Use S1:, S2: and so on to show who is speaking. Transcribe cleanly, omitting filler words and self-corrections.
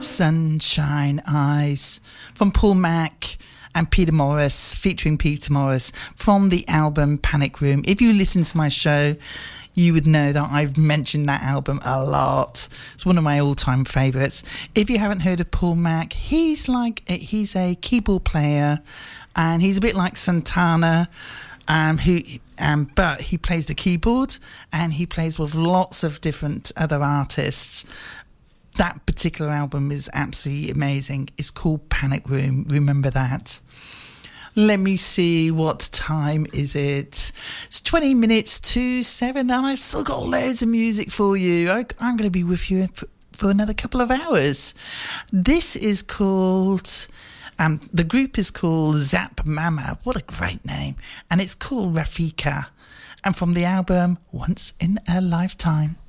S1: Sunshine Eyes from Paul Mac and Peter Morris, featuring Peter Morris, from the album Panic Room. If you listen to my show, you would know that I've mentioned that album a lot. It's one of my all-time favourites. If you haven't heard of Paul Mac, he's a keyboard player, and he's a bit like Santana, but he plays the keyboard, and he plays with lots of different other artists. That particular album is absolutely amazing. It's called Panic Room. Remember that. Let me see, what time is it? It's 20 minutes to 7, and I've still got loads of music for you. I'm going to be with you for another couple of hours. This is called... the group is called Zap Mama. What a great name. And it's called Rafika. And from the album Once in a Lifetime.